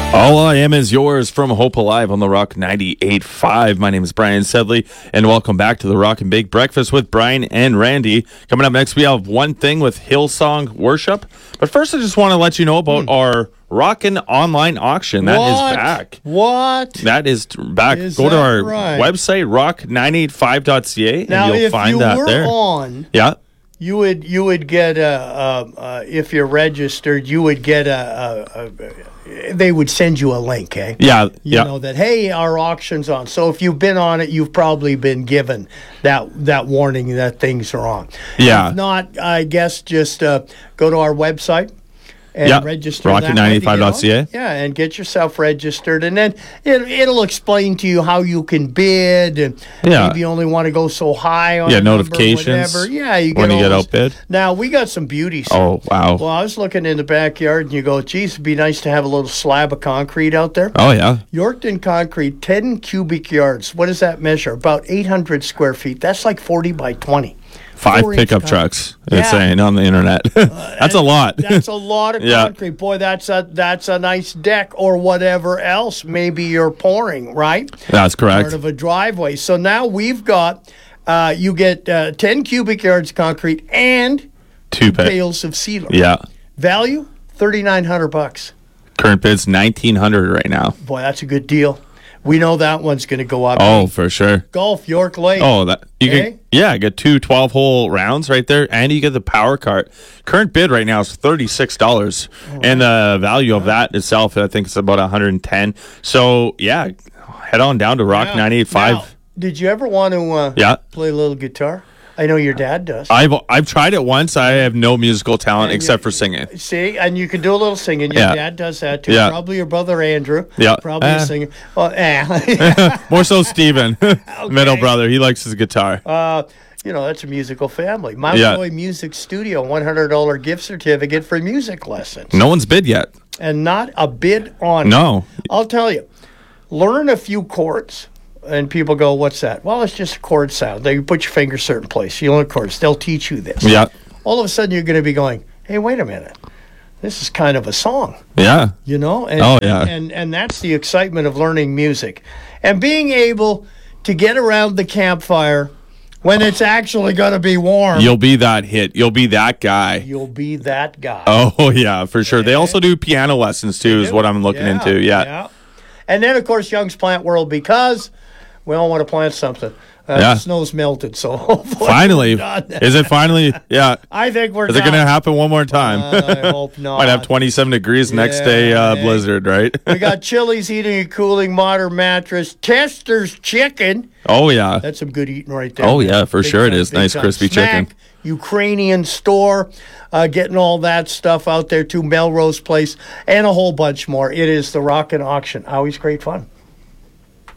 All I Am Is Yours from Hope Alive on the Rock 98.5. My name is Brian Sedley, and welcome back to the Rock and Bake Breakfast with Brian and Randy. Coming up next, we have One Thing with Hillsong Worship. But first, I just want to let you know about our Rockin' online auction. That is back. What? That is back. Is Go to that our right? website, rock985.ca, Now, and you'll if find you that were there. on, Yeah. you would get if you're registered, you would get they would send you a link, eh? Yeah. You know that, hey, our auction's on. So if you've been on it, you've probably been given that warning that things are on. Yeah. If not, I guess just go to our website and register. Rocket95.ca. Yeah, and get yourself registered, and then it'll explain to you how you can bid, and maybe you only want to go so high on notifications. Whatever. Yeah, you get when you all get this. outbid. Now we got some beauties. Oh, wow. Well, I was looking in the backyard, and you go, geez, it'd be nice to have a little slab of concrete out there. Oh, yeah. Yorkton concrete, 10 cubic yards. What does that measure? About 800 square feet. That's like 40 by 20. 5 4-inch pickup trucks. It's Yeah. saying on the internet. That's a lot. That's a lot of concrete. Boy, that's a nice deck or whatever else maybe you're pouring, right? That's correct. Part of a driveway. So now we've got, you get 10 cubic yards of concrete and 2 bales of sealer. Yeah. Value, $3,900. Current bid's $1,900 right now. Boy, that's a good deal. We know that one's going to go up. Oh, for sure. Golf, York Lake. Oh, that you Eh? can get 2 12-hole rounds right there, and you get the power cart. Current bid right now is $36, and the value of that itself, I think, is about $110. So yeah, head on down to Rock 98.5. Now, did you ever want to play a little guitar? I know your dad does. I've tried it once. I have no musical talent except for singing. See, and you can do a little singing. Your dad does that too. Yeah. Probably your brother Andrew. Yeah. Probably a singer. Well, More so Steven, middle brother. He likes his guitar. That's a musical family. Mount Joy Music Studio, $100 gift certificate for music lessons. No one's bid yet. And not a bid on No. it. I'll tell you, learn a few chords. And people go, what's that? Well, it's just a chord sound. They put your finger a certain place. You learn chords. They'll teach you this. Yeah. All of a sudden, you're going to be going, hey, wait a minute. This is kind of a song. Yeah. You know? And, And that's the excitement of learning music. And being able to get around the campfire when it's actually going to be warm. You'll be that hit. You'll be that guy. You'll be that guy. Oh, yeah, for sure. They also do piano lessons, too, is what I'm looking into. Yeah. And then, of course, Young's Plant World, because we all want to plant something. The snow's melted, so hopefully finally. Is it finally? Yeah. I think we're Is it going to happen one more time? I hope not. Might have 27 degrees next day blizzard, right? We got Chili's Heating and Cooling, Modern Mattress, Chester's Chicken. Oh, yeah. That's some good eating right there. Oh, yeah, for sure it is. Nice time. crispy Snack, chicken. Ukrainian store, getting all that stuff out there too, Melrose Place, and a whole bunch more. It is the Rockin' Auction. Always great fun.